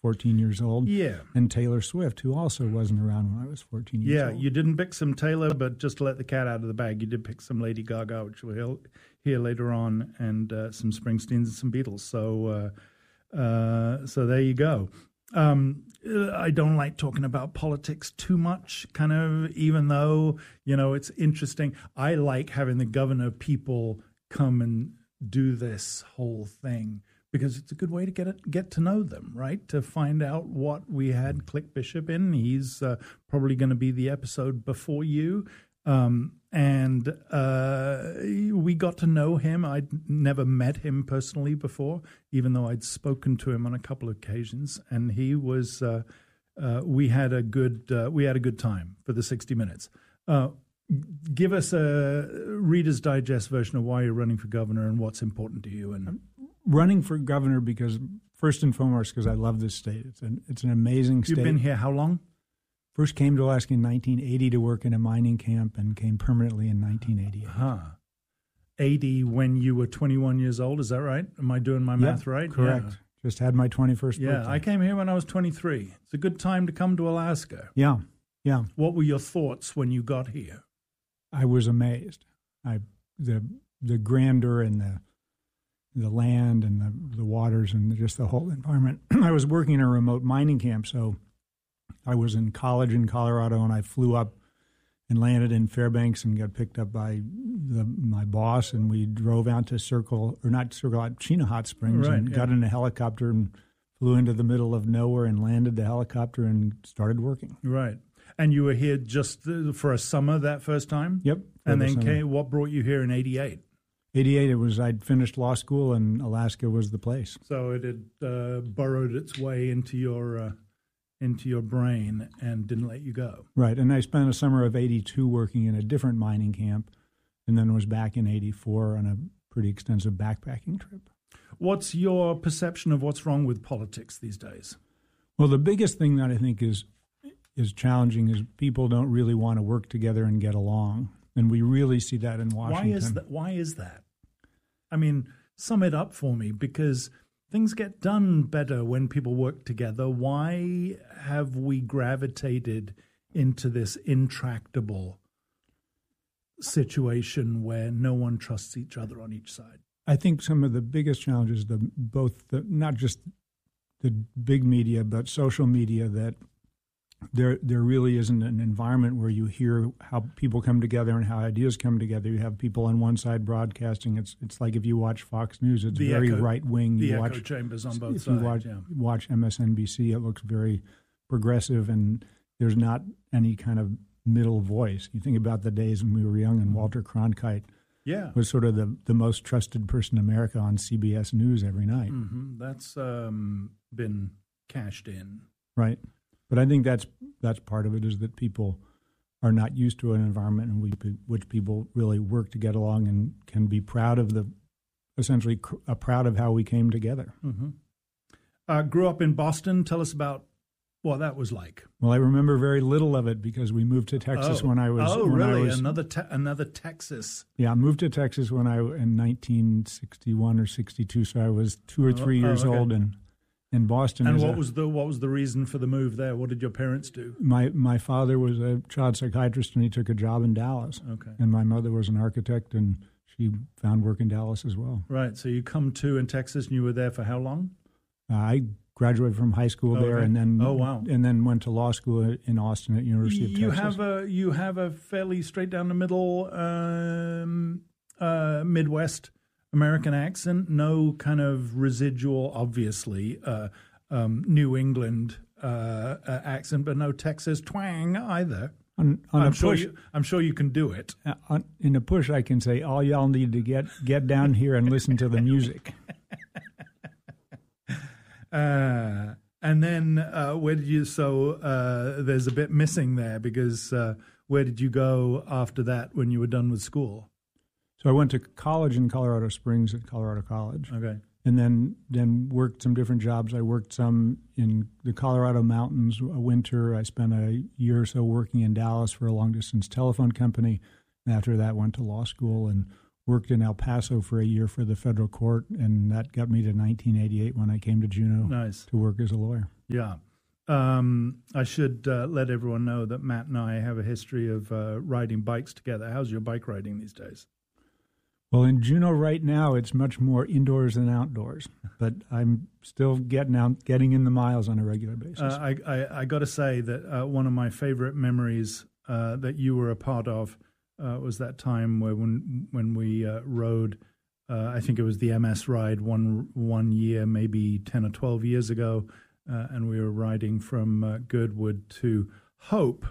14 years old. Yeah. And Taylor Swift, who also wasn't around when I was 14 years old. Yeah, you didn't pick some Taylor, but just to let the cat out of the bag, you did pick some Lady Gaga, which we'll hear later on, and some Springsteens and some Beatles. So there you go. I don't like talking about politics too much, kind of, even though, it's interesting. I like having the governor people come and do this whole thing because it's a good way to get to know them, right? To find out what we had Click Bishop in. He's probably going to be the episode before you. And we got to know him. I'd never met him personally before, even though I'd spoken to him on a couple of occasions. And he was, we had a good time for the 60 Minutes. Give us a Reader's Digest version of why you're running for governor and what's important to you. And running for governor because, first and foremost, because I love this state. It's an amazing state. You've been here how long? First came to Alaska in 1980 to work in a mining camp and came permanently in 1988. 80 when you were 21 years old, is that right? Am I doing my math right? Correct. Yeah. Just had my 21st birthday. Yeah, I came here when I was 23. It's a good time to come to Alaska. Yeah. What were your thoughts when you got here? I was amazed. The grandeur and the land and the waters and just the whole environment. I was working in a remote mining camp, so I was in college in Colorado, and I flew up and landed in Fairbanks and got picked up by my boss, and we drove out to Chena Hot Springs got in a helicopter and flew into the middle of nowhere and landed the helicopter and started working. Right. And you were here just for a summer that first time? Yep. And then what brought you here in 88? 88, I'd finished law school, and Alaska was the place. So it had burrowed its way into your brain and didn't let you go. Right, and I spent a summer of 82 working in a different mining camp, and then was back in 84 on a pretty extensive backpacking trip. What's your perception of what's wrong with politics these days? Well, the biggest thing that I think is challenging is people don't really want to work together and get along, and we really see that in Washington. Why is that? I mean, sum it up for me, because things get done better when people work together. Why have we gravitated into this intractable situation where no one trusts each other on each side? I think some of the biggest challenges, not just the big media, but social media, that there really isn't an environment where you hear how people come together and how ideas come together. You have people on one side broadcasting. It's like if you watch Fox News, it's very right wing. The echo chambers on both sides. If you watch MSNBC, it looks very progressive, and there's not any kind of middle voice. You think about the days when we were young, and Walter Cronkite was sort of the most trusted person in America on CBS News every night. Mm-hmm. That's been cashed in. Right. But I think that's part of it, is that people are not used to an environment in which people really work to get along and can be proud of proud of how we came together. Mm-hmm. Grew up in Boston. Tell us about what that was like. Well, I remember very little of it because we moved to Texas when I was. Oh, really? Another Texas. Yeah, I moved to Texas in 1961 or 62, so I was 2 or 3 years old, and in Boston. And what was the reason for the move there? What did your parents do? My father was a child psychiatrist, and he took a job in Dallas. Okay. And my mother was an architect, and she found work in Dallas as well. Right. So you come to in Texas, and you were there for how long? I graduated from high school there, and then and then went to law school in Austin at University of Texas. You have a fairly straight down the middle Midwest American accent, no kind of residual, obviously, New England accent, but no Texas twang either. I'm sure you can do it. In a push, I can say, all y'all need to get down here and listen to the music. And then where did you? So there's a bit missing there, because where did you go after that when you were done with school? So I went to college in Colorado Springs at Colorado College. Okay. And then worked some different jobs. I worked some in the Colorado mountains a winter. I spent a year or so working in Dallas for a long-distance telephone company. And after that, went to law school and worked in El Paso for a year for the federal court. And that got me to 1988 when I came to Juneau to work as a lawyer. Yeah. I should let everyone know that Matt and I have a history of riding bikes together. How's your bike riding these days? Well, in Juneau right now, it's much more indoors than outdoors, but I'm still getting in the miles on a regular basis. I got to say that one of my favorite memories that you were a part of was that time where when we rode. I think it was the MS ride one year, maybe 10 or 12 years ago, and we were riding from Girdwood to Hope.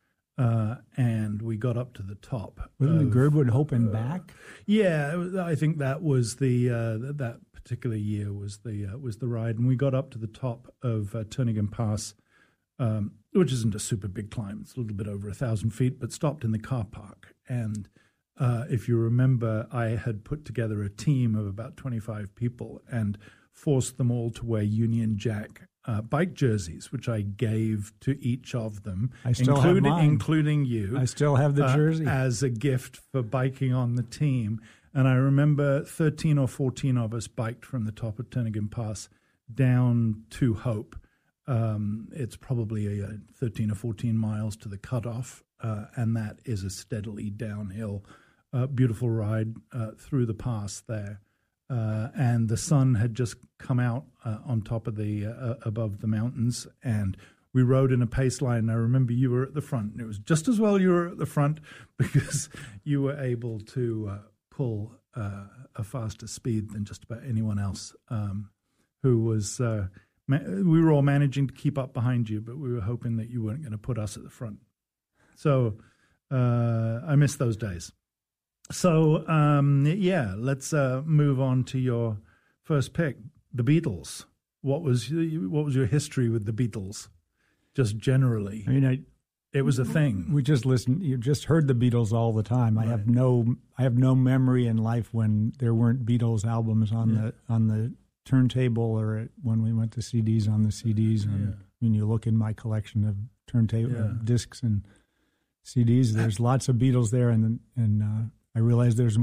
And we got up to the top. Wasn't the Girdwood Hope and back? Yeah, I think that was that particular year was the ride, and we got up to the top of Turnagain Pass, which isn't a super big climb. It's a little bit over 1,000 feet, but stopped in the car park. And if you remember, I had put together a team of about 25 people and forced them all to wear Union Jack bike jerseys, which I gave to each of them, I still have mine. Including you. I still have the jersey. As a gift for biking on the team. And I remember 13 or 14 of us biked from the top of Turnagain Pass down to Hope. It's probably 13 or 14 miles to the cutoff, and that is a steadily downhill, beautiful ride through the pass there. And the sun had just come out on top of above the mountains, and we rode in a pace line. And I remember you were at the front, and it was just as well you were at the front because you were able to pull a faster speed than just about anyone else who was. We were all managing to keep up behind you, but we were hoping that you weren't going to put us at the front. So I miss those days. So, let's move on to your first pick, the Beatles. What was your history with the Beatles, just generally? I mean, it was a thing. We just listened. You just heard the Beatles all the time. Right. I have no memory in life when there weren't Beatles albums on the turntable or when we went to CDs on the CDs. And when you look in my collection of turntable discs and CDs, there's lots of Beatles there, and I realize there's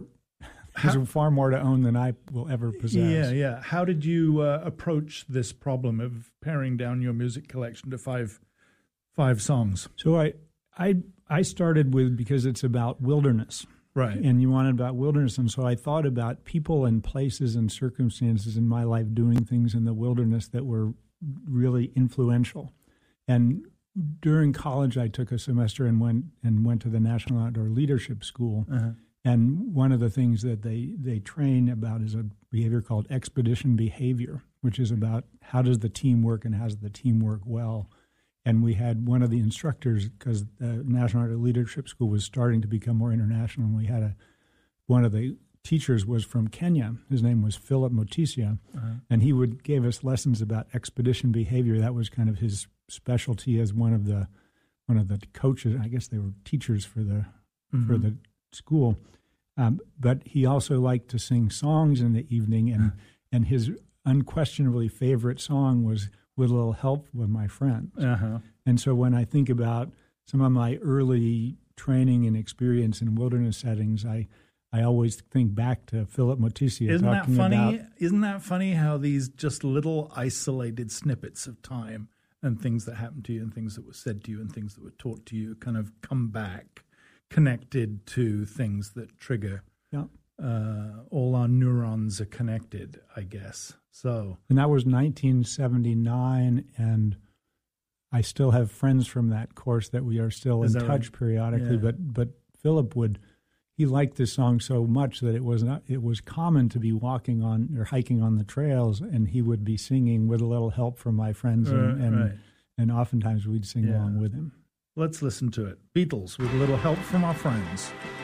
far more to own than I will ever possess. Yeah. How did you approach this problem of paring down your music collection to five songs? So I started with, because it's about wilderness. Right. And you wanted about wilderness, and so I thought about people and places and circumstances in my life doing things in the wilderness that were really influential. And during college, I took a semester and went to the National Outdoor Leadership School. Uh-huh. And one of the things that they train about is a behavior called expedition behavior, which is about how does the team work and how does the team work well. And we had one of the instructors, because the National Outdoor Leadership School was starting to become more international, and we had one of the teachers was from Kenya. His name was Philip Motisia, and he gave us lessons about expedition behavior. That was kind of his specialty as one of the coaches. I guess they were teachers for the school. But he also liked to sing songs in the evening, and his unquestionably favorite song was "With a Little Help with My Friends." Uh-huh. And so when I think about some of my early training and experience in wilderness settings, I always think back to Philip Motisia. Isn't that funny how these just little isolated snippets of time and things that happened to you and things that were said to you and things that were taught to you kind of come back connected to things that trigger. Yeah. All our neurons are connected, I guess. So, and that was 1979, and I still have friends from that course that we are still in touch periodically. Yeah. But Philip he liked this song so much that it was common to be walking on or hiking on the trails, and he would be singing "With a Little Help from My Friends," and oftentimes we'd sing along with him. Let's listen to it. Beatles, "With a Little Help from Our Friends."